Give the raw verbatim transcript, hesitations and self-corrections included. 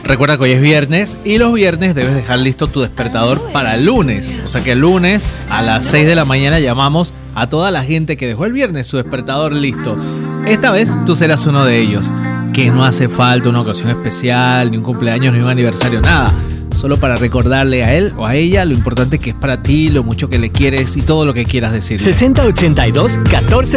Recuerda que hoy es viernes y los viernes debes dejar listo tu despertador para el lunes. O sea que el lunes a las seis de la mañana llamamos a toda la gente que dejó el viernes su despertador listo. Esta vez tú serás uno de ellos. Que no hace falta una ocasión especial, ni un cumpleaños, ni un aniversario, nada. Solo para recordarle a él o a ella lo importante que es para ti, lo mucho que le quieres y todo lo que quieras decirle. sesenta ochenta y dos catorce